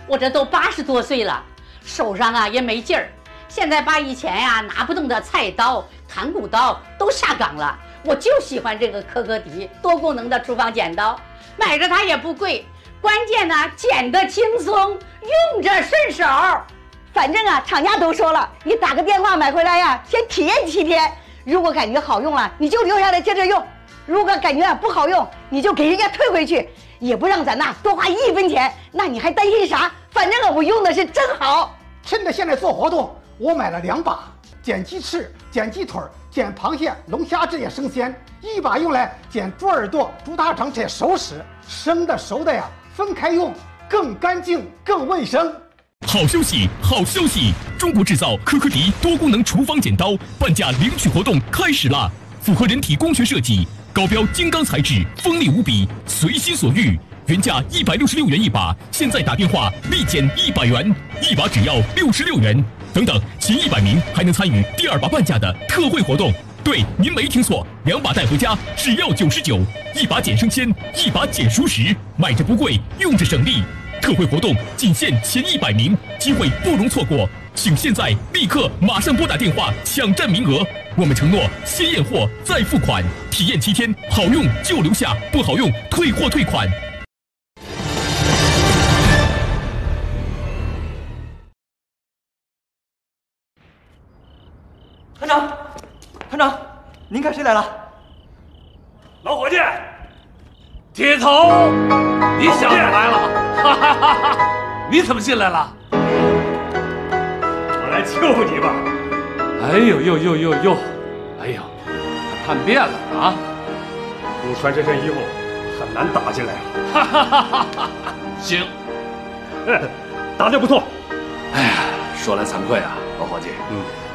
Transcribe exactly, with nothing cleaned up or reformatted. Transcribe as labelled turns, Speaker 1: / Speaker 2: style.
Speaker 1: 我这都八十多岁了，手上啊也没劲儿。现在把以前呀、啊、拿不动的菜刀、砍骨刀都下岗了。我就喜欢这个科科迪多功能的厨房剪刀，买着它也不贵，关键呢剪得轻松，用着顺手。
Speaker 2: 反正啊，厂家都说了，你打个电话买回来呀，先体验七天。如果感觉好用了，你就留下来接着用；如果感觉不好用，你就给人家退回去，也不让咱呐多花一分钱。那你还担心啥？反正啊，我用的是真好。
Speaker 3: 趁着现在做活动，我买了两把，剪鸡翅、剪鸡腿、剪螃蟹、龙虾这些生鲜，一把用来剪猪耳朵、猪大肠这些熟食，生的熟的呀分开用，更干净、更卫生。
Speaker 4: 好消息，好消息！中国制造科科迪多功能厨房剪刀半价领取活动开始啦！符合人体工学设计，高标金刚材质，锋利无比，随心所欲。原价一百六十六元一把，现在打电话立减一百元，一把只要六十六元。等等，前一百名还能参与第二把半价的特惠活动。对，您没听错，两把带回家只要九十九，一把减生鲜，一把减熟食，买着不贵，用着省力。特惠活动仅限前一百名，机会不容错过，请现在立刻马上拨打电话抢占名额。我们承诺先验货再付款，体验七天，好用就留下，不好用退货退款。
Speaker 5: 团长，团长，您看谁来了？
Speaker 6: 老伙计，铁头，你想起来了？哈哈哈哈！你怎么进来了？
Speaker 7: 我来救你吧！
Speaker 6: 哎呦呦呦呦呦！哎呦，他叛变了啊！
Speaker 7: 不穿这身衣服很难打进来啊！
Speaker 6: 哈哈哈哈！行，
Speaker 7: 哎，打得不错。
Speaker 6: 哎呀，说来惭愧啊，老伙计，
Speaker 7: 嗯。